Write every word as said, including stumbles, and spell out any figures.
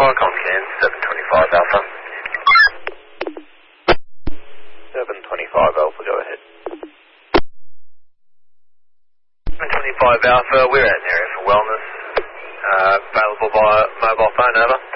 Qualcomm Can seven twenty-five Alpha. seven twenty-five Alpha, go ahead. seven twenty-five Alpha, we're at an area for wellness. Uh, available by mobile phone, over.